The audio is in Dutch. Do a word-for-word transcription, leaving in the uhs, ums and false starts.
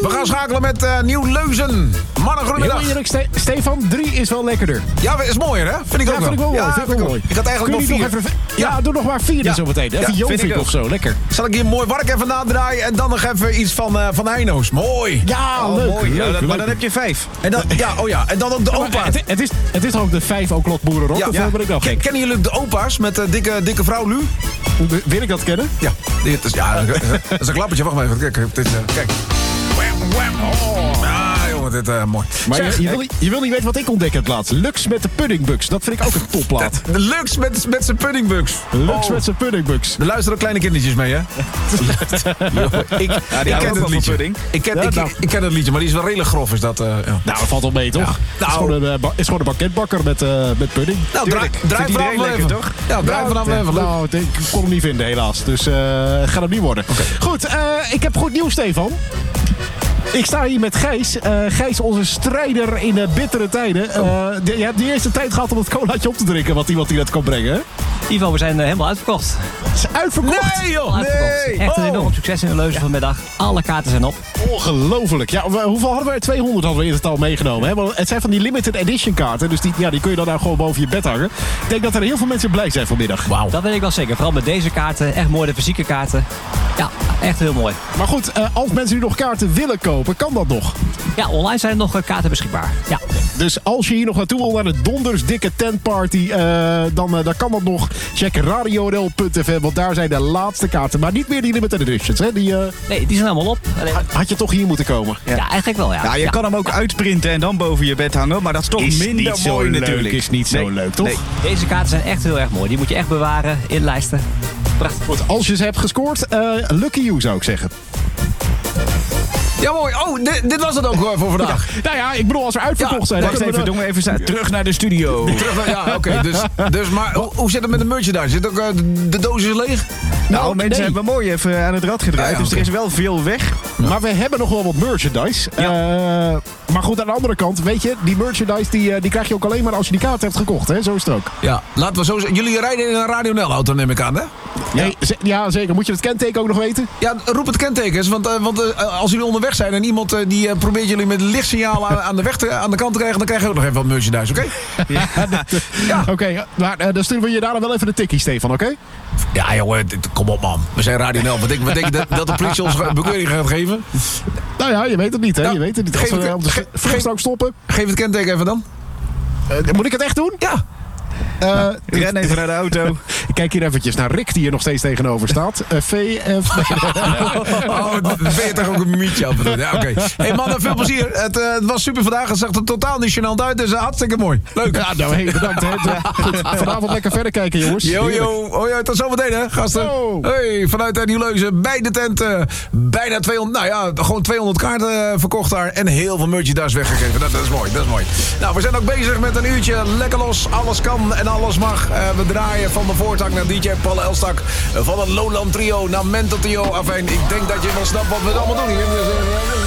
We gaan schakelen met uh, Nieuw-Leuzen. Mannen, goedemiddag. Heel eerlijk, Ste- Stefan, drie is wel lekkerder. Ja, is mooier, hè? Vind ik Ja, ook vind ik wel mooi. Ja, vind ik wel mooi. Ik had eigenlijk Kun je nog niet vier. nog even, ja, Ja. doe nog maar vier Ja. zo meteen. Even Ja, vind Jovik ik ook. of zo, lekker. Zal ik hier mooi Wark even nadraaien en dan nog even iets van, uh, van Heino's. Mooi. Ja, Oh, leuk. mooi. Ja, leuk, dat- leuk. maar dan heb je vijf. En dan, ja, oh ja, en dan ook de Maar opa's. het, het, is, het is toch ook de vijf O'Clock Boerenrock? Ja, Of ja. ben ik nou Ken- gek? Kennen jullie de opa's met de dikke, dikke vrouw Lu? Wil ik dat kennen? Ja, dit is, ja, dat is een klappertje. Wacht maar even. Kijk, dit, uh, kijk. Wham, wham. Oh. Ah, jongen, dit uh, mooi. Maar Zeg, je, je, wil, niet- je wil niet weten wat ik ontdek heb laatst. Lux met de puddingbugs. Dat vind ik ook een topplaat. de Lux met, met zijn puddingbugs. Lux Oh. met zijn puddingbugs. Er luisteren ook kleine kindertjes mee, hè? ik, Ja, ik die houden ook ken wel het van liedje. pudding. Ik ken, Ja, ik, nou. ik, ik ken het liedje, maar die is wel redelijk grof. Is dat, uh, ja. Nou, dat valt wel mee, toch? Ja. Het is Nou. gewoon een, uh, ba- is gewoon een banketbakker met, uh, met pudding. Nou, draai, Tuurlijk. draai Vindt vanaf iedereen even. lekker, toch? Ja, draai vanaf Nou, even. Leuk. nou, ik kon hem niet vinden, helaas. Dus uh, gaat hem niet worden. Goed, uh, ik heb goed nieuws, Stefan. Ik sta hier met Gijs. Uh, Gijs, onze strijder in uh, bittere tijden. Uh, de, je hebt de eerste tijd gehad om het colaatje op te drinken. Wat iemand die dat kan brengen, hè? Ivo, we zijn uh, helemaal uitverkocht. Het is uitverkocht. Nee, joh. Uitverkocht. Nee. Echt een Oh. enorm succes in de Leuzen vanmiddag. Alle kaarten zijn op. Ongelooflijk. Ja, we- hoeveel hadden we er? tweehonderd hadden we in totaal meegenomen. Hè? Want het zijn van die limited edition kaarten. Dus die, ja, die kun je dan nou gewoon boven je bed hangen. Ik denk dat er heel veel mensen blij zijn vanmiddag. Wauw. Dat weet ik wel zeker. Vooral met deze kaarten. Echt mooi, de fysieke kaarten. Ja, echt heel mooi. Maar goed, uh, als mensen nu nog kaarten willen kopen, kan dat nog. Ja, online zijn er nog uh, kaarten beschikbaar. Ja. Dus als je hier nog naartoe wil naar de dondersdikke tentparty, uh, dan, uh, dan kan dat nog. Check radio r l punt f m, want daar zijn de laatste kaarten. Maar niet meer die limited editions, hè? Die uh, Nee, die zijn allemaal op. Alleen- had je toch hier moeten komen. ja. eigenlijk wel, ja. Ja, je Ja. kan hem ook uitprinten en dan boven je bed hangen. Maar dat is toch Is minder niet zo mooi leuk, natuurlijk. is niet zo Nee, leuk, toch? nee. Deze kaarten zijn echt heel erg mooi. Die moet je echt bewaren, inlijsten. Prachtig. Goed, als je ze hebt gescoord, uh, lucky you zou ik zeggen. Ja, mooi. Oh, dit, dit was het ook uh, voor vandaag. Nou ja, ik bedoel, als we uitverkocht Ja, zijn... nee, dan Wacht kunnen we even, doen we even za- terug naar de studio. Terug naar- ja, oké. dus, dus, maar hoe, hoe zit het met de merchandise? Zit ook uh, de, de doos is leeg? Nou, Nou, mensen nee. hebben mooi even aan het rad gedraaid. Ja, ja, dus er oké. is wel veel weg. Maar we hebben nog wel wat merchandise. Ja. Uh, maar goed, aan de andere kant, weet je, die merchandise die, uh, die krijg je ook alleen maar als je die kaart hebt gekocht. Hè? Zo is het ook. Ja, laten we zo zeggen. Jullie rijden in een Radio Nel-auto, neem ik aan, hè? Ja. Ze- ja, zeker. Moet je het kenteken ook nog weten? Ja, roep het kenteken eens. Want, uh, want uh, als jullie onderweg zijn en iemand uh, die uh, probeert jullie met een lichtsignaal aan, aan, de weg te, aan de kant te krijgen, dan krijg je ook nog even wat merchandise, oké? Ja. Oké, okay, maar uh, dan sturen we je daar dan wel even de tikkie, Stefan, oké? Ja, jongen, dit- kom op, man. We zijn Radio Nel. Wat denk, wat denk je dat, dat de politie ons bekeuring gaat geven? Nou ja, je weet het niet, hè? Ja, Je weet het niet. Als geef we het- op de ge- vluchtstrook stoppen... Geef het kenteken even dan. Uh, moet ik het echt doen? Ja. Uh, Ik ren even naar de auto. ik kijk hier eventjes naar Rick, die er nog steeds tegenover staat. Uh, V F... Oh, dat ben je toch ook een mietje aan het doen. Ja, oké. Hey mannen, veel plezier. Het, uh, het was super vandaag. Het zag er totaal niet gênant uit. Dus uh, hartstikke mooi. Leuk. Ja, nou, hey, bedankt. Hè. Goed, vanavond lekker verder kijken, jongens. Yo, yo. Oh ja, tot zometeen, hè, gasten. Yo. Hey, vanuit Nieuw-Leuzen bij de tent. uh, bijna tweehonderd, nou ja, gewoon tweehonderd kaarten uh, verkocht daar. En heel veel merchandise weggegeven. Dat, dat is mooi, dat is mooi. Nou, we zijn ook bezig met een uurtje lekker los. Alles kan en alles mag. Uh, we draaien van de voortang naar D J Paul Elstak. Uh, van het Lowland Trio naar Mental Trio. Afijn, ik denk dat je wel snapt wat we allemaal doen hier. Dus, uh,